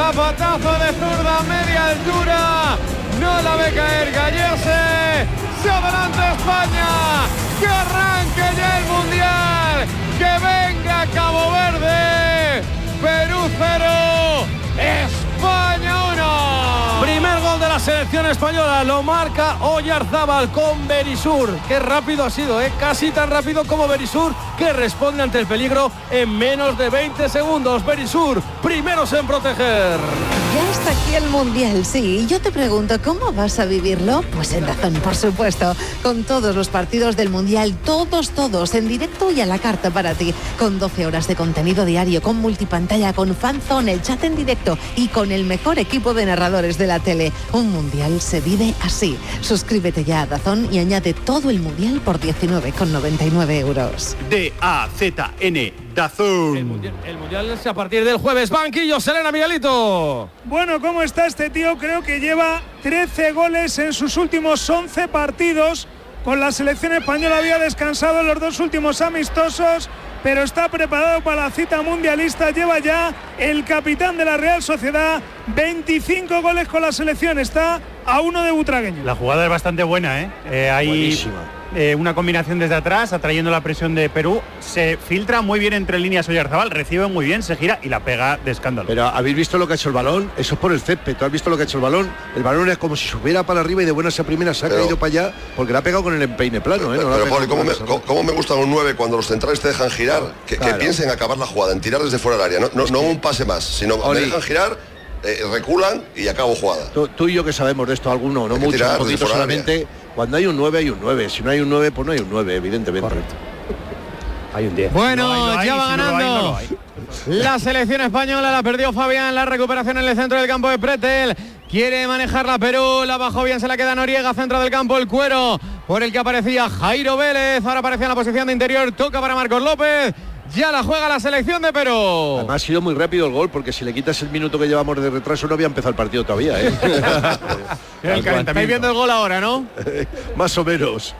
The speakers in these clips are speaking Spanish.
Zapatazo de zurda, media altura. No la ve caer Gallese. Se adelanta España. Que arranque ya el Mundial. Que venga Cabo Verde. Perú 0. España 1. Primer gol de la selección española. Lo marca Oyarzábal con Berisur. Qué rápido ha sido, casi tan rápido como Berisur, que responde ante el peligro en menos de 20 segundos. Berisur, primeros en proteger. Ya está aquí el Mundial, sí. Y yo te pregunto, ¿cómo vas a vivirlo? Pues en DAZN, por supuesto. Con todos los partidos del Mundial, todos, en directo y a la carta para ti. Con 12 horas de contenido diario, con multipantalla, con fanzone, el chat en directo y con el mejor equipo de narradores de la tele. Un Mundial se vive así. Suscríbete ya a DAZN y añade todo el Mundial por 19,99 euros. DAZN, DAZN. El Mundial es a partir del jueves. Banquillo, Selena, Miguelito. Bueno, ¿cómo está este tío? Creo que lleva 13 goles en sus últimos 11 partidos. Con la selección española había descansado en los 2 últimos amistosos, pero está preparado para la cita mundialista. Lleva ya el capitán de la Real Sociedad 25 goles con la selección. Está a 1 de Butragueño. La jugada es bastante buena, Hay buenísima. Una combinación desde atrás, atrayendo la presión de Perú. Se filtra muy bien entre líneas Oyarzábal, recibe muy bien, se gira y la pega de escándalo. Pero ¿habéis visto lo que ha hecho el balón? Eso es por el césped. ¿Tú has visto lo que ha hecho el balón? El balón es como si subiera para arriba y de buenas a primeras se ha caído para allá, porque le ha pegado con el empeine plano. Pero Poli, ¿cómo me gustan un 9 cuando los centrales te dejan girar? Que piensen en acabar la jugada, en tirar desde fuera del área. No un pase más, sino me dejan girar, reculan y acabo jugada. Tú y yo que sabemos de esto, alguno, no mucho, un poquito solamente. Cuando hay un 9 hay un 9. Si no hay un 9, pues no hay un 9, evidentemente. Correcto. Hay un 10. Bueno, ya va ganando. La selección española la perdió Fabián. La recuperación en el centro del campo de Pretel. Quiere manejarla Perú. La bajó bien, se la queda Noriega. Centro del campo, el cuero por el que aparecía Jairo Vélez. Ahora aparecía en la posición de interior. Toca para Marcos López. Ya la juega la selección de Perú. Además ha sido muy rápido el gol, porque si le quitas el minuto que llevamos de retraso no había empezado el partido todavía. Estáis viendo el gol ahora, ¿no? Más o menos.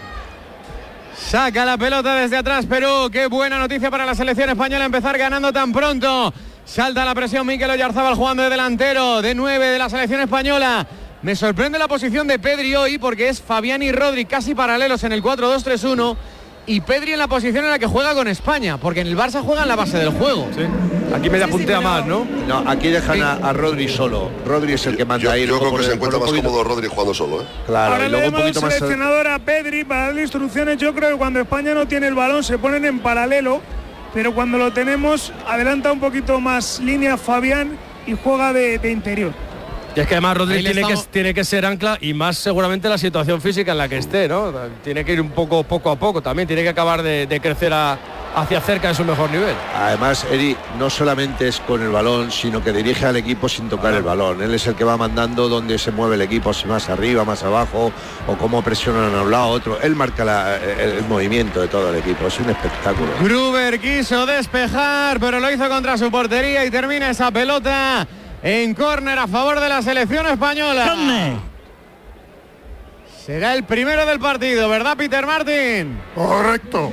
Saca la pelota desde atrás Perú. Qué buena noticia para la selección española empezar ganando tan pronto. Salta la presión Mikel Oyarzábal jugando de delantero, de 9 de la selección española. Me sorprende la posición de Pedri hoy, porque es Fabián y Rodri casi paralelos en el 4-2-3-1. Y Pedri en la posición en la que juega con España, porque en el Barça juega en la base del juego. Sí. Aquí me puntea más, ¿no? No, aquí dejan a Rodri solo. Rodri es el que manda ahí. Yo creo que se encuentra más cómodo Rodri jugando solo, Claro, ahora y luego le un poquito más seleccionador a Pedri para darle instrucciones. Yo creo que cuando España no tiene el balón se ponen en paralelo, pero cuando lo tenemos adelanta un poquito más línea Fabián y juega de interior. Y es que además Rodri tiene que ser ancla, y más seguramente la situación física en la que esté, ¿no? Tiene que ir un poco a poco también, tiene que acabar de crecer hacia cerca de su mejor nivel. Además, Eri no solamente es con el balón, sino que dirige al equipo sin tocar el balón. Él es el que va mandando dónde se mueve el equipo, si más arriba, más abajo, o cómo presionan a un lado a otro. Él marca el movimiento de todo el equipo, es un espectáculo. Gruber quiso despejar, pero lo hizo contra su portería y termina esa pelota en córner a favor de la selección española. Será el primero del partido, ¿verdad, Peter Martin? Correcto.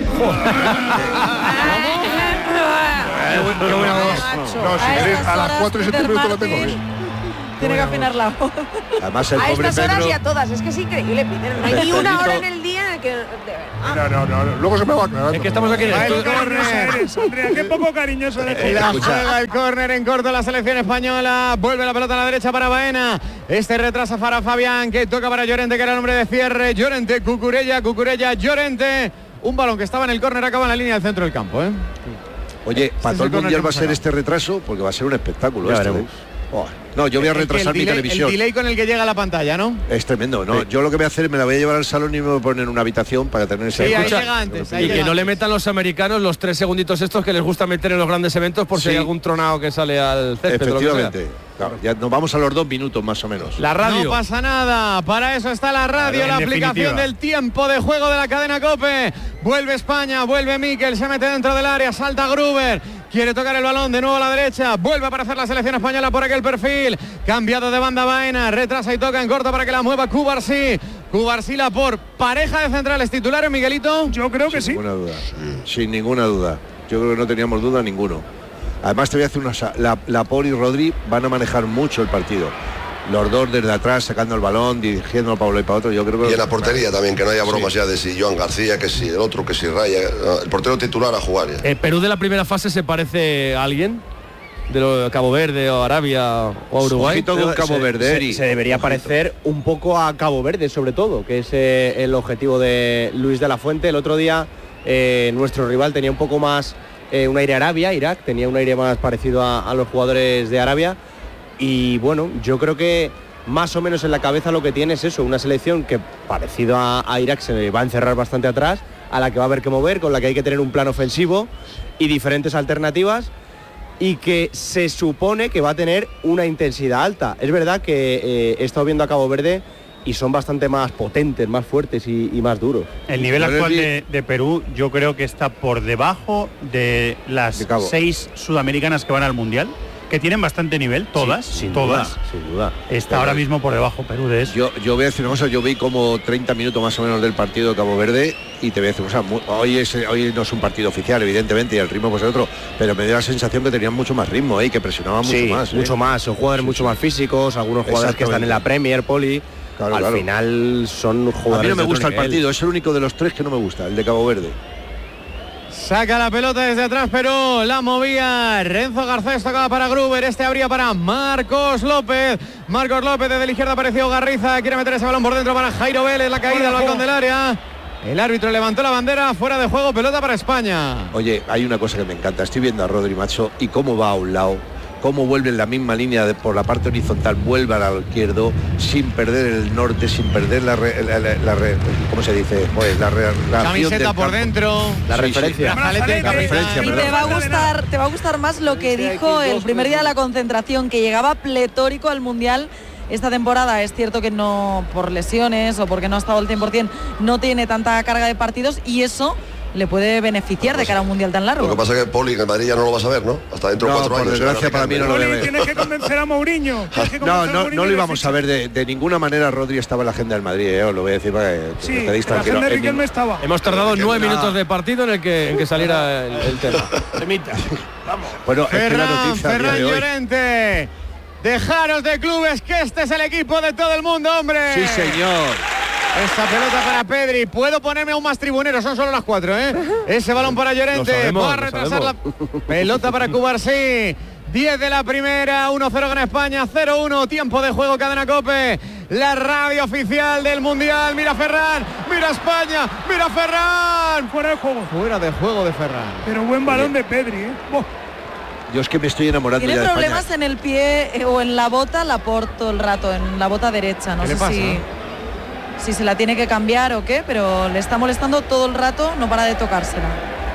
No, si queréis, a las 4 y 7 minutos lo tengo visto. Tiene que afinar la voz. Además, el a pobre estas horas Pedro, y a todas, es que es increíble, Peter. No hay ni una hora en el día en el que... No, luego se me va a aclarar. Es que estamos aquí en el córner. Andrea, qué poco cariñoso eres. La juega el córner en corto la selección española. Vuelve la pelota a la derecha para Baena. Este retrasa para Fabián, que toca para Llorente, que era el hombre de cierre. Llorente, Cucurella, Llorente. Un balón que estaba en el córner, acaba en la línea del centro del campo. Oye, para todo el mundial va a ser este retraso, porque va a ser un espectáculo. Ya veremos. No, yo voy a retrasar mi televisión. El delay con el que llega a la pantalla, ¿no? Es tremendo, ¿no? Sí. Yo lo que voy a hacer, me la voy a llevar al salón y me voy a poner en una habitación para tener ese... Sí, ahí llega antes, y que no le metan los americanos los 3 segunditos estos que les gusta meter en los grandes eventos por si hay algún tronado que sale al césped. Efectivamente. Claro, ya nos vamos a los 2 minutos más o menos. La radio. No pasa nada, para eso está la radio, la aplicación del tiempo de juego de la cadena COPE. Vuelve España, vuelve Mikel, se mete dentro del área, salta Gruber, quiere tocar el balón de nuevo a la derecha, vuelve a aparecer la selección española por aquel perfil, cambiado de banda Baena, retrasa y toca en corto para que la mueva Cubarsí. Cubarsí por pareja de centrales titulares, Miguelito. Yo creo que sin ninguna duda. Sin ninguna duda. Yo creo que no teníamos duda ninguno. Además te voy a decir una cosa, la Paul y Rodri van a manejar mucho el partido. Los dos desde atrás sacando el balón, dirigiendo para uno y para otro. Yo creo que y en la portería también, que no haya bromas ya de si Joan García, que si el otro, que si Raya. El portero titular a jugar ya. ¿Perú de la primera fase se parece a alguien? ¿De lo de Cabo Verde o Arabia o Uruguay? Con Cabo Verde. Se debería parecer un poco a Cabo Verde, sobre todo, que es el objetivo de Luis de la Fuente. El otro día nuestro rival tenía un poco más un aire Arabia, Irak, tenía un aire más parecido a los jugadores de Arabia. Y bueno, yo creo que más o menos en la cabeza lo que tiene es eso, una selección que parecido a Irak se va a encerrar bastante atrás, a la que va a haber que mover, con la que hay que tener un plan ofensivo y diferentes alternativas, y que se supone que va a tener una intensidad alta. Es verdad que he estado viendo a Cabo Verde y son bastante más potentes, más fuertes y más duros. El nivel actual de Perú yo creo que está por debajo de las 6 sudamericanas que van al Mundial, que tienen bastante nivel, todas, sí, sin todas. duda. Está ahora mismo por debajo Perú de eso. Yo voy a decir una cosa, yo vi como 30 minutos más o menos del partido de Cabo Verde y te voy a decir una cosa, hoy no es un partido oficial, evidentemente, y el ritmo pues es otro, pero me dio la sensación que tenían mucho más ritmo, que presionaban mucho más. Son jugadores mucho más físicos, algunos jugadores que están en la Premier, Poli. Claro, al final son jugadores. A mí no me gusta el nivel. partido, es el único de los 3 que no me gusta, el de Cabo Verde. Saca la pelota desde atrás, pero la movía Renzo Garcés, tocaba para Gruber, este abría para Marcos López. Marcos López desde la izquierda apareció Garriza, quiere meter ese balón por dentro para Jairo Vélez, la caída al balcón del área. El árbitro levantó la bandera, fuera de juego, pelota para España. Oye, hay una cosa que me encanta, estoy viendo a Rodri, macho, y cómo va a un lado, cómo vuelve en la misma línea por la parte horizontal, vuelve al lado izquierdo, sin perder el norte, sin perder ¿cómo se dice? Pues la camiseta por dentro, la referencia. Y te va a gustar más lo que dijo el primer día de la concentración, que llegaba pletórico al Mundial. Esta temporada es cierto que no, por lesiones o porque no ha estado al 100%, no tiene tanta carga de partidos, y eso le puede beneficiar de cara a un Mundial tan largo. Lo que pasa es que Poli, en Madrid ya no lo vas a ver, ¿no? Hasta dentro de 4 años. Por desgracia para mí no lo voy a ver. Tienes que convencer a Mourinho. No lo íbamos a ver de ninguna manera. Rodri estaba en la agenda del Madrid, os lo voy a decir para que sí, la agenda de Riquelme estaba. Hemos tardado 9 minutos de partido en que saliera el tema. Vamos. Bueno, Ferran Llorente. Dejaros de clubes, que este es el equipo de todo el mundo, hombre. Sí, señor. Esta pelota para Pedri. Puedo ponerme aún más tribunero, son solo las 4, Ese balón para Llorente. Va a retrasar la pelota para Cubarsí. 10 de la primera, 1-0 gana España, 0-1, tiempo de juego, Cadena COPE, la radio oficial del Mundial. Mira Ferran, mira España, mira Ferran. Fuera de juego. Fuera de juego de Ferran. Pero buen balón de Pedri, Yo es que me estoy enamorando ya de España. Tiene problemas en el pie o en la bota, la porto el rato, en la bota derecha. No sé si se la tiene que cambiar o qué, pero le está molestando todo el rato, no para de tocársela.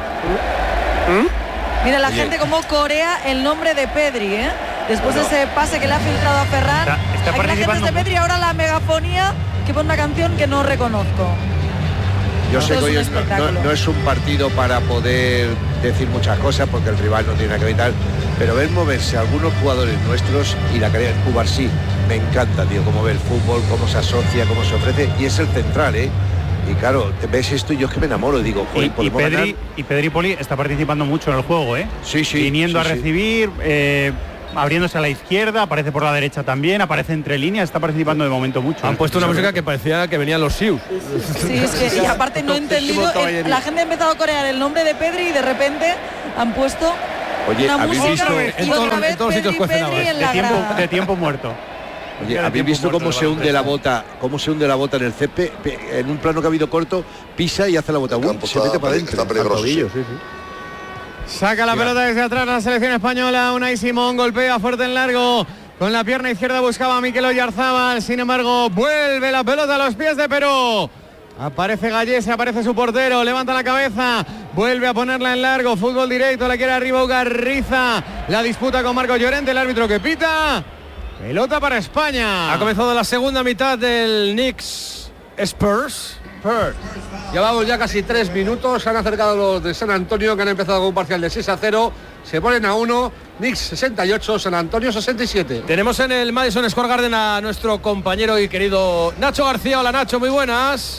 Mira la gente cómo corea el nombre de Pedri, después de ese pase que le ha filtrado a Ferran. Aquí la gente es de Pedri, ahora la megafonía que pone una canción que no reconozco. Yo sé que hoy no es un partido para poder decir muchas cosas porque el rival no tiene nada que ver y tal, pero ver moverse a algunos jugadores nuestros y la calidad de Cubarsí me encanta, tío, cómo ve el fútbol, cómo se asocia, cómo se ofrece, y es el central, y claro, te ves esto y yo es que me enamoro, digo, joder, y Pedri Poli está participando mucho en el juego, Sí, viniendo a recibir, abriéndose a la izquierda, aparece por la derecha también, aparece entre líneas, está participando de momento mucho. Han puesto una música que parecía que venían los Sius. Sí, es que, y aparte no he entendido, la gente ha empezado a corear el nombre de Pedri y de repente han puesto una música y otra vez Pedri en la grada. De tiempo muerto. Oye, ¿habéis visto cómo se hunde la bota? ¿Cómo se hunde la bota en el césped? En un plano que ha habido corto, pisa y hace la bota. Se mete para adentro. Está peligroso. Saca la pelota desde atrás la selección española. Unai Simón golpea fuerte en largo. Con la pierna izquierda buscaba a Mikel Oyarzabal. Sin embargo, vuelve la pelota a los pies de Perú. Aparece Gallese, aparece su portero. Levanta la cabeza. Vuelve a ponerla en largo. Fútbol directo. La quiere arriba Garriza. La disputa con Marcos Llorente. El árbitro que pita. Pelota para España. Ha comenzado la segunda mitad del Knicks Spurs. Llevamos ya casi 3 minutos. Se han acercado los de San Antonio, que han empezado con un parcial de 6-0. Se ponen a 1. Knicks 68, San Antonio 67. Tenemos en el Madison Square Garden a nuestro compañero y querido Nacho García. Hola Nacho, muy buenas.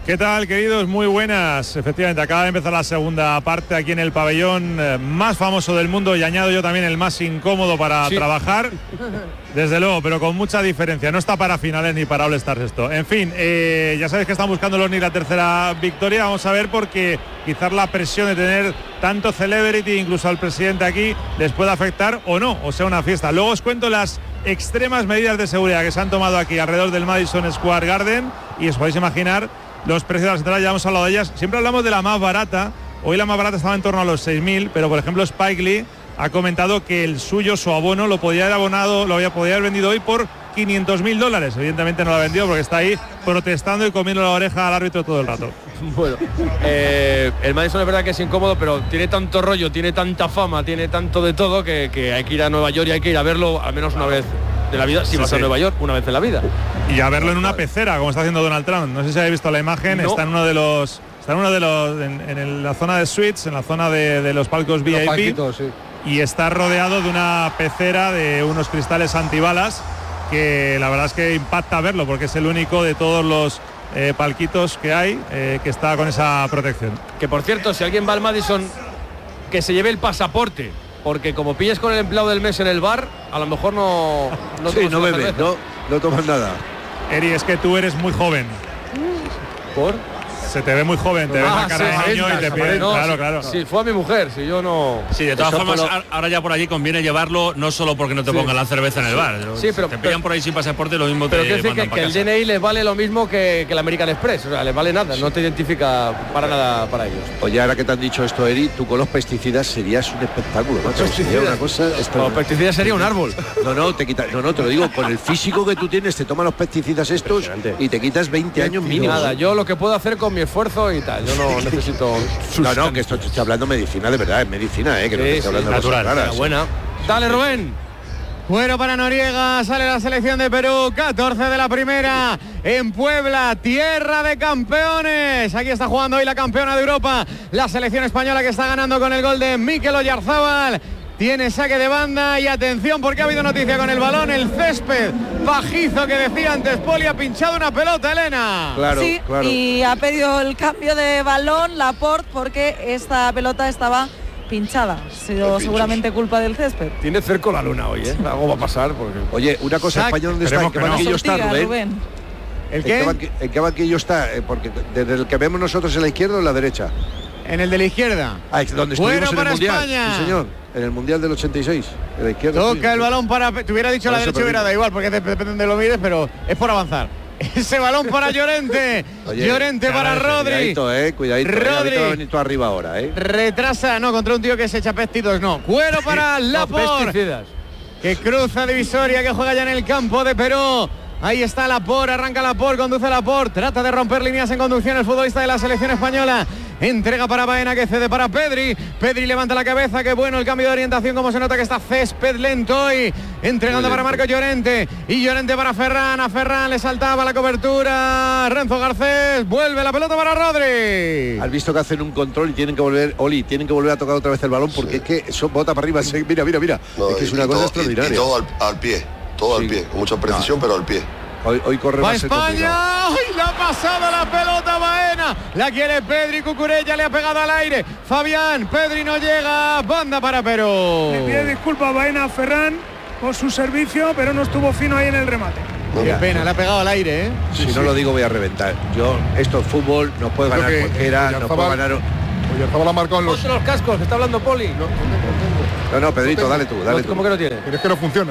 ¿Qué tal, queridos? Muy buenas. Efectivamente, acaba de empezar la segunda parte aquí en el pabellón más famoso del mundo y añado yo también el más incómodo para trabajar. Desde luego, pero con mucha diferencia. No está para finales ni para All Stars esto. En fin, ya sabéis que están buscando los Knicks la tercera victoria. Vamos a ver, porque quizás la presión de tener tanto celebrity, incluso al presidente aquí, les pueda afectar o no, o sea una fiesta. Luego os cuento las extremas medidas de seguridad que se han tomado aquí alrededor del Madison Square Garden y os podéis imaginar los precios de las entradas. Ya hemos hablado de ellas. Siempre hablamos de la más barata. Hoy la más barata estaba en torno a los 6.000, pero por ejemplo Spike Lee ha comentado que el suyo, su abono, lo podía haber vendido hoy por $500.000. Evidentemente no lo ha vendido porque está ahí protestando y comiendo la oreja al árbitro todo el rato. Bueno, el Madison es verdad que es incómodo, pero tiene tanto rollo, tiene tanta fama, tiene tanto de todo que hay que ir a Nueva York y hay que ir a verlo al menos una vez de la vida, si vas a Nueva York una vez en la vida. Y a verlo en una pecera, como está haciendo Donald Trump. No sé si habéis visto la imagen, no. Está en la zona de suites, en la zona de los palcos VIP. Los palquitos, sí. Y está rodeado de una pecera de unos cristales antibalas que la verdad es que impacta verlo porque es el único de todos los palquitos que hay que está con esa protección. Que por cierto, si alguien va al Madison, que se lleve el pasaporte, porque como pilles con el empleado del mes en el bar, a lo mejor no bebes, no tomas nada. Eri, es que tú eres muy joven. ¿Por? Se te ve muy joven, te ves la cara de niño y te piden, claro. Sí, fue a mi mujer, si yo no... Sí, de todas formas, ahora ya por allí conviene llevarlo, no solo porque no te pongan la cerveza en el bar. Sí, pero te pillan por ahí sin pasaporte, lo mismo pero te mandan que el DNI les vale lo mismo que el American Express, o sea, les vale nada, no te identifica para nada para ellos. Oye, ahora que te han dicho esto, Eri, tú con los pesticidas serías un espectáculo, macho. Sería una cosa... Con los pesticidas sería un árbol. No, te lo digo, con el físico que tú tienes, te toman los pesticidas estos y te quitas 20 años mínimo. Nada, yo lo que puedo hacer con mi esfuerzo y tal. Yo no necesito... No, que esto estoy hablando medicina, de verdad, es medicina, que no te estoy hablando natural, de cosas raras. Buena. Dale, Rubén. Bueno, para Noriega, sale la selección de Perú, 14 de la primera, en Puebla, tierra de campeones. Aquí está jugando hoy la campeona de Europa, la selección española, que está ganando con el gol de Mikel Oyarzabal. Tiene saque de banda y atención porque ha habido noticia con el balón, el césped pajizo que decía antes Poli, ha pinchado una pelota, Elena. Claro, sí, claro. Y ha pedido el cambio de balón Laporte porque esta pelota estaba pinchada. Ha sido seguramente culpa del césped. Tiene cerco la luna hoy, Algo va a pasar porque... Oye, una cosa, España, ¿dónde está? ¿En qué banquillo está, Rubén? ¿El qué? ¿En qué banquillo está? Porque desde el que vemos nosotros en la izquierda o en la derecha. En el de la izquierda. Donde estuvimos en el Mundial. España. Sí, señor. En el Mundial del 86. En la izquierda. Toca el balón para... Te hubiera dicho la derecha, hubiera da igual, porque depende de lo mires, pero es por avanzar. Ese balón para Llorente. Oye, Llorente para Rodri. Cuidadito, Rodri. Va a venir tú arriba ahora, Retrasa, no, contra un tío que se echa pestitos, no. Cuero para Laporte. Que cruza divisoria, que juega ya en el campo de Perú. Ahí está Laporte, arranca Laporte, conduce Laporte, trata de romper líneas en conducción el futbolista de la selección española. Entrega para Baena, que cede para Pedri. Pedri levanta la cabeza, qué bueno el cambio de orientación, como se nota que está césped lento y entregando para Marco Llorente. Y Llorente para Ferran, a Ferran le saltaba la cobertura. Renzo Garcés, vuelve la pelota para Rodri. Has visto que hacen un control y tienen que volver a tocar otra vez el balón porque es que eso bota para arriba. Mira. No, es que es una cosa extraordinaria. Y todo al pie. Todo al pie, con mucha precisión, pero al pie. Hoy corre va más España. ¡Ay, le ha pasado la pelota Baena! La quiere Pedri, Cucurella le ha pegado al aire. Fabián, Pedri no llega. Banda para Perú. Le pide disculpas Baena a Ferran por su servicio, pero no estuvo fino ahí en el remate. Qué pena, le ha pegado al aire, Si no lo digo voy a reventar. Esto es fútbol, nos puede ganar cualquiera, nos puede ganar... Oyarzabal ha marcado en los... Ponte los cascos, que está hablando Poli. No, Pedrito, dale tú. ¿Cómo que no tiene? Pero es que no funciona.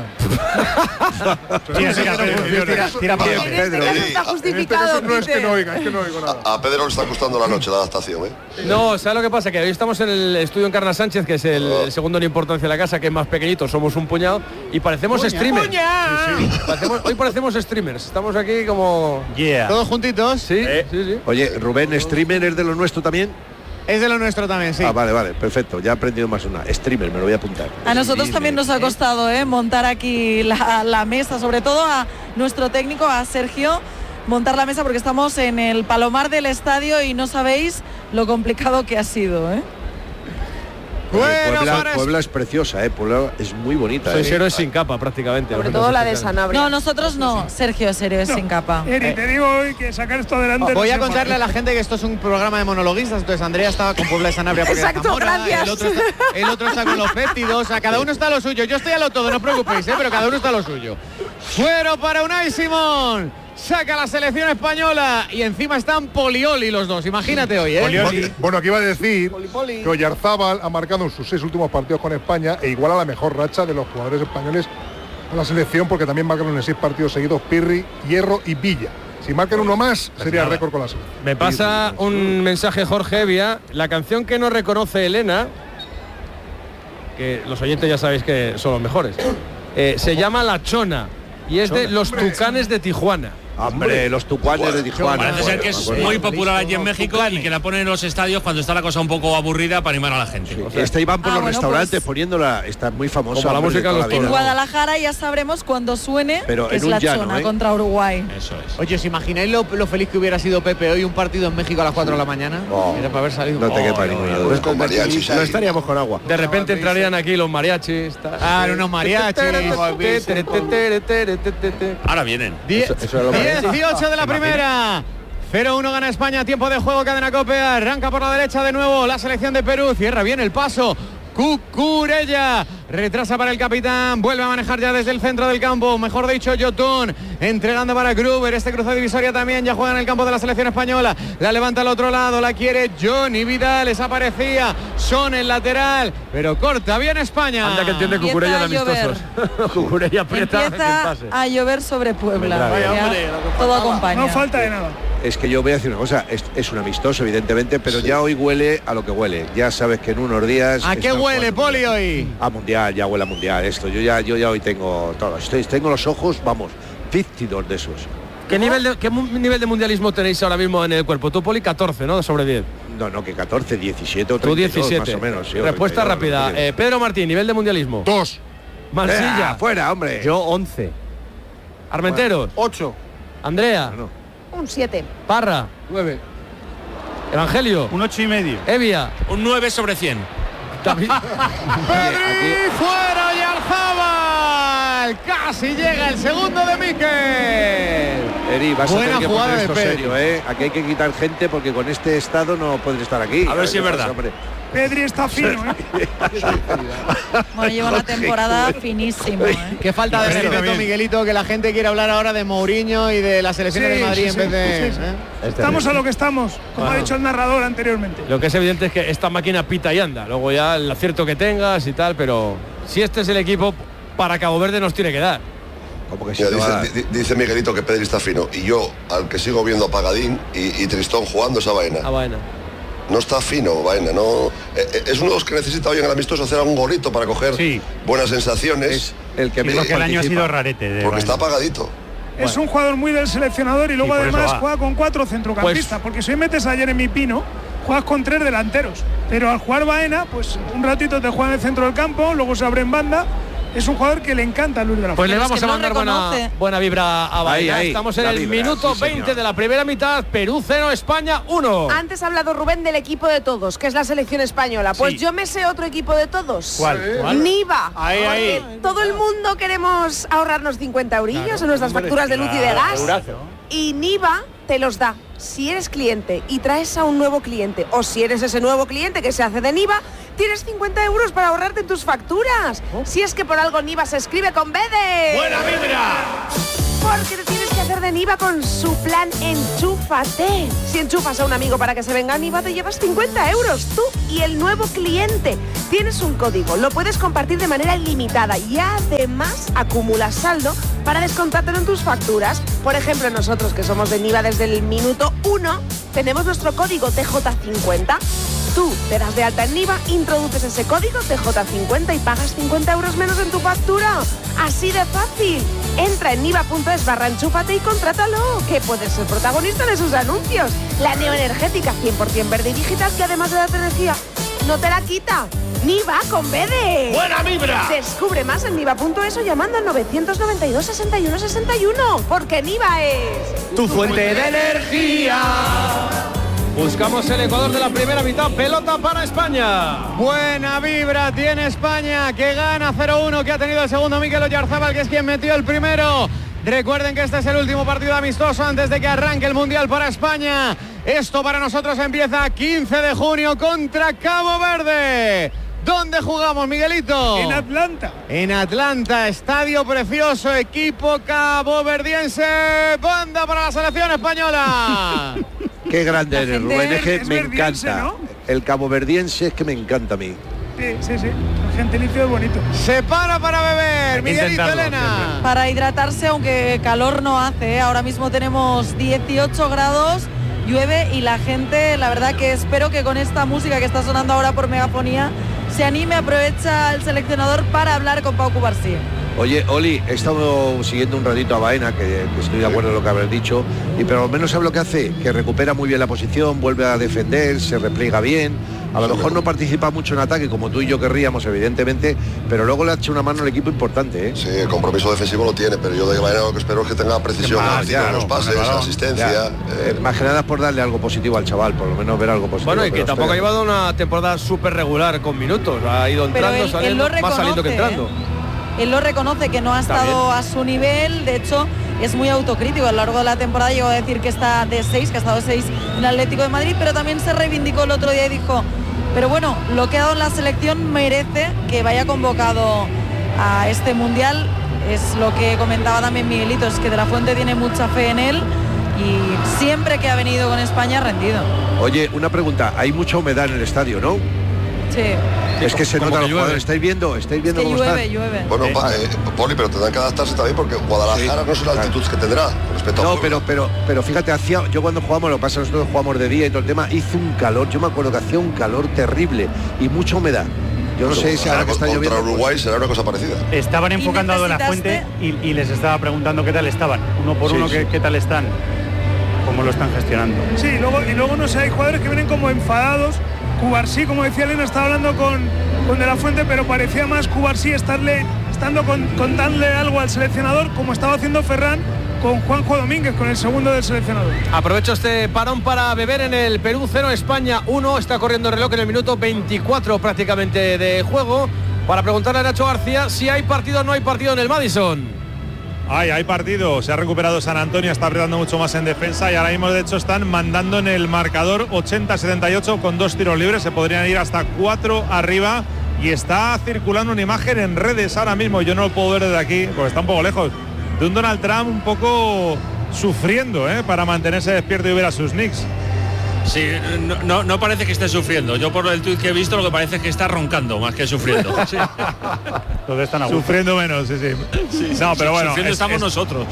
Tira para Pedro. Está justificado. No es que no oiga nada. A Pedro le está costando la noche la adaptación, No, ¿sabes lo que pasa? Que hoy estamos en el estudio Encarna Sánchez, que es el segundo en importancia de la casa, que es más pequeñito, somos un puñado, y parecemos streamers. Hoy parecemos streamers. Estamos aquí como... ¿Todos juntitos? Sí. Oye, Rubén, ¿streamer es de lo nuestro también? Es de lo nuestro también, sí. Vale, perfecto. Ya he aprendido más una. Streamer, me lo voy a apuntar. A nosotros también nos ha costado montar aquí la mesa, sobre todo a nuestro técnico, a Sergio, montar la mesa porque estamos en el palomar del estadio y no sabéis lo complicado que ha sido, Puebla es preciosa, Puebla es muy bonita. Sois héroes sin capa prácticamente. Sobre todo la de Sanabria. No, nosotros no. Sergio es héroe sin capa. Eri, te digo hoy que sacar esto adelante. Voy a contarle a la gente que esto es un programa de monologuistas. Entonces Andrea estaba con Puebla de Sanabria porque exacto, Zamora, gracias. el otro está con los fétidos. A cada uno está lo suyo. Yo estoy a lo todo, no os preocupéis, pero cada uno está a lo suyo. Fuero para Unai Simón. Saca la selección española y encima están polioli los dos. Imagínate hoy, Bueno, aquí iba a decir que Oyarzábal ha marcado en sus 6 últimos partidos con España e iguala la mejor racha de los jugadores españoles con la selección, porque también marcaron en 6 partidos seguidos Pirri, Hierro y Villa. Si marcan uno más, sería récord con la selección. Me pasa un mensaje Jorge Evia. La canción que no reconoce Elena, que los oyentes ya sabéis que son los mejores, se llama La Chona y es de Los Tucanes de Tijuana. Hombre, los Tucanes de Tijuana. Parece ser que es muy popular allí en México y que la ponen en los estadios cuando está la cosa un poco aburrida para animar a la gente. O sea, esta iban por los restaurantes poniéndola, está muy famosa. Como la música de en Guadalajara ya sabremos cuando suene, pero que es La Chona contra Uruguay. Eso es. Oye, ¿os imagináis lo feliz que hubiera sido Pepe hoy un partido en México a las 4 de la mañana? Era para haber salido. No te quepa ninguna duda. Con mariachis. No estaríamos con agua. De repente entrarían aquí los mariachis. Unos mariachis. Ahora vienen. 18 de la primera. 0-1 gana España, tiempo de juego, cadena COPE, arranca por la derecha de nuevo la selección de Perú, cierra bien el paso, Cucurella, retrasa para el capitán, vuelve a manejar ya desde el centro del campo, mejor dicho Yotun, entregando para Gruber, este cruce divisoria también, ya juega en el campo de la selección española, la levanta al otro lado, la quiere Johnny Vidal, desaparecía, Son el lateral, pero corta bien España. Anda que entiende Cucurella de amistosos. Cucurella aprieta. Empieza a llover sobre Puebla. Todo acompaña. No falta de nada. Es que yo voy a decir una cosa, es un amistoso evidentemente, pero ya hoy huele a lo que huele. Ya sabes que en unos días... ¿A qué huele, Poli, hoy? A mundial, ya huele a mundial esto. Yo ya hoy tengo todo. Tengo los ojos, vamos, 52 de esos. ¿Qué nivel de mundialismo tenéis ahora mismo en el cuerpo? Tú, Poli, 14, ¿no? Sobre 10. No, que 14, 17 o 32, tú 17. Más o menos. Sí, respuesta 32, rápida. Pedro Martín, nivel de mundialismo. 2. Mansilla. Fuera, hombre. Yo 11. Armenteros. 8. Andrea. Un 7. Parra. 9. Evangelio. Un 8,5. Evia. Un 9 sobre 100. Pedri, fuera Oyarzábal. Casi llega el segundo de Mikel. Eri, vas buena a tener que jugada poner de esto Pedri. serio, Aquí hay que quitar gente porque con este estado no puedes estar aquí. A ver si es verdad. Hombre. Pedri está fino, Bueno, lleva una temporada finísima, Qué falta de respeto, Miguelito, que la gente quiere hablar ahora de Mourinho y de las selecciones de Madrid en vez de... Estamos a lo que estamos, como ha dicho el narrador anteriormente. Lo que es evidente es que esta máquina pita y anda. Luego ya el acierto que tengas y tal, pero si este es el equipo, para Cabo Verde nos tiene que dar. Como que dice Miguelito que Pedri está fino. Y yo, al que sigo viendo a Pagadín y Tristón jugando esa vaina. A vaina. No está fino, vaina, no. Es uno de los que necesita hoy en el amistoso hacer algún gorrito para coger buenas sensaciones. Es el que menos el año ha sido rarete. Porque está apagadito. Es un jugador muy del seleccionador y luego además juega con 4 centrocampistas, porque si hoy metes a Jeremy Pino, juegas con 3 delanteros. Pero al jugar Baena, pues un ratito te juega en el centro del campo, luego se abre en banda. Es un jugador que le encanta a Luis de la Pues Fuente. le vamos a mandar buena vibra a Baena. Estamos en el minuto 20 de la primera mitad. Perú 0, España 1. Antes ha hablado Rubén del equipo de todos, que es la selección española. Pues yo me sé otro equipo de todos. ¿Cuál? Niva. Ahí. Todo el mundo queremos ahorrarnos 50 eurillos en nuestras facturas de luz y de gas. Y Niva te los da si eres cliente y traes a un nuevo cliente, o si eres ese nuevo cliente que se hace de Niva, tienes 50 euros para ahorrarte en tus facturas. Si es que por algo Niva se escribe con B de... ¡Buena vibra! Porque te tienes que hacer de Niva con su plan Enchúfate. Si enchufas a un amigo para que se venga a Niva, te llevas 50 euros, tú y el nuevo cliente. Tienes un código, lo puedes compartir de manera ilimitada y además acumulas saldo para descontártelo en tus facturas. Por ejemplo, nosotros que somos de Niva desde el minuto 1, tenemos nuestro código TJ50. Tú te das de alta en Niva, introduces ese código TJ50 y pagas 50 euros menos en tu factura. Así de fácil. Entra en niva.es/enchúfate y contrátalo, que puedes ser protagonista de sus anuncios. La neoenergética 100% verde y digital, que además de darte energía, no te la quita. Niva con B de... ¡Buena vibra! Descubre más en niva.es o llamando al 992 61 61, porque Niva es... tu fuente de energía. Buscamos el Ecuador de la primera mitad. Pelota para España. Buena vibra tiene España, que gana 0-1, que ha tenido el segundo Mikel Oyarzábal, que es quien metió el primero. Recuerden que este es el último partido amistoso antes de que arranque el Mundial para España. Esto para nosotros empieza 15 de junio contra Cabo Verde. ¿Dónde jugamos, Miguelito? En Atlanta. En Atlanta, estadio precioso, equipo caboverdiense. Banda para la selección española. Qué grande eres, Rubén, es que me encanta. ¿No? El caboverdiense es que me encanta a mí. Sí. El gentilicio es bonito. Se para beber, Miguelito, Elena. Siempre. Para hidratarse, aunque calor no hace. Ahora mismo tenemos 18 grados, llueve y la gente, la verdad que espero que con esta música que está sonando ahora por Megafonía, se anime, aprovecha el seleccionador para hablar con Pau Cubarsí. Oye, Oli, he estado siguiendo un ratito a Baena, que estoy de acuerdo en lo que habrás dicho, pero al menos sabe lo que hace, que recupera muy bien la posición, vuelve a defender, se repliega bien. A lo mejor no participa mucho en ataque, como tú y yo querríamos, evidentemente, pero luego le ha hecho una mano al equipo importante, ¿eh? Sí, el compromiso defensivo lo tiene, pero yo de Baena lo que espero es que tenga precisión en los pases, asistencia. Más que nada es por darle algo positivo al chaval, por lo menos ver algo positivo. Bueno, y que tampoco ha llevado una temporada súper regular con minutos, ha ido entrando, saliendo, más saliendo que entrando. Él lo reconoce, que no ha estado a su nivel, de hecho es muy autocrítico. A lo largo de la temporada llegó a decir que está de 6, que ha estado de 6 en el Atlético de Madrid, pero también se reivindicó el otro día y dijo, pero bueno, lo que ha dado en la selección merece que vaya convocado a este Mundial. Es lo que comentaba también Miguelito, es que De la Fuente tiene mucha fe en él y siempre que ha venido con España ha rendido. Oye, una pregunta, hay mucha humedad en el estadio, ¿no? Sí. Es que se nota los jugadores. ¿Estáis viendo cómo está? Llueve. Bueno, Poli, pero tendrán que adaptarse también porque Guadalajara no sé la altitud que tendrá con respecto a pero fíjate, yo cuando jugamos, lo que pasa, nosotros jugamos de día y todo el tema, hizo un calor, yo me acuerdo que hacía un calor terrible y mucha humedad. Yo no sé si ahora que está lloviendo. Contra Uruguay será una cosa parecida. Estaban enfocando a De la Fuente y les estaba preguntando qué tal estaban, uno por uno. Qué tal están, cómo lo están gestionando. Sí, y luego no sé, hay jugadores que vienen como enfadados. Cubarsí, como decía Elena, estaba hablando con De la Fuente, pero parecía más Cubarsí contándole algo al seleccionador, como estaba haciendo Ferran con Juanjo Domínguez, con el segundo del seleccionador. Aprovecho este parón para beber en el Perú 0, España 1. Está corriendo el reloj en el minuto 24 prácticamente de juego. Para preguntarle a Nacho García si hay partido o no hay partido en el Madison. Hay partido, se ha recuperado San Antonio, está apretando mucho más en defensa y ahora mismo de hecho están mandando en el marcador 80-78 con 2 tiros libres, se podrían ir hasta 4 arriba y está circulando una imagen en redes ahora mismo, yo no lo puedo ver desde aquí porque está un poco lejos, de un Donald Trump un poco sufriendo para mantenerse despierto y ver a sus Knicks. Sí, no parece que esté sufriendo. Yo por el tuit que he visto lo que parece es que está roncando más que sufriendo. Sí. Sufriendo menos, sí. No, pero bueno. Sufriendo estamos nosotros.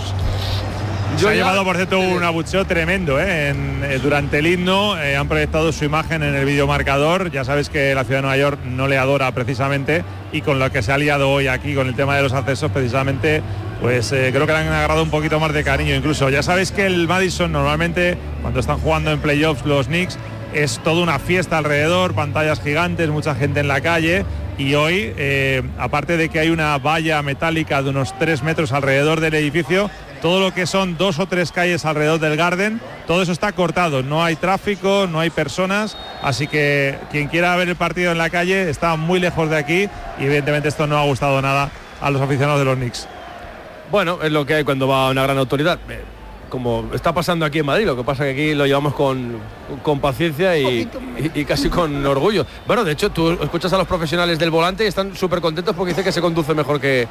Se ha llevado, por cierto, un abucheo tremendo durante el himno. Han proyectado su imagen en el videomarcador. Ya sabes que la ciudad de Nueva York no le adora precisamente y con lo que se ha liado hoy aquí con el tema de los accesos precisamente, pues creo que le han agarrado un poquito más de cariño incluso. Ya sabéis que el Madison normalmente cuando están jugando en playoffs los Knicks es toda una fiesta alrededor, pantallas gigantes, mucha gente en la calle y hoy, aparte de que hay una valla metálica de unos 3 metros alrededor del edificio, todo lo que son 2 o 3 calles alrededor del Garden, todo eso está cortado, no hay tráfico, no hay personas, así que quien quiera ver el partido en la calle está muy lejos de aquí y evidentemente esto no ha gustado nada a los aficionados de los Knicks. Bueno, es lo que hay cuando va una gran autoridad, como está pasando aquí en Madrid, lo que pasa que aquí lo llevamos con paciencia y casi con orgullo. Bueno, de hecho, tú escuchas a los profesionales del volante y están súper contentos porque dicen que se conduce mejor que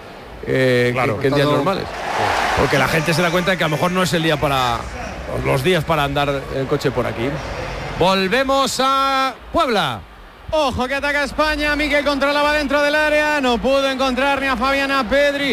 en días normales. Porque la gente se da cuenta de que a lo mejor no es el día los días para andar en coche por aquí. Volvemos a Puebla. Ojo que ataca España, Mikel controlaba dentro del área, no pudo encontrar ni a Fabián Pedri.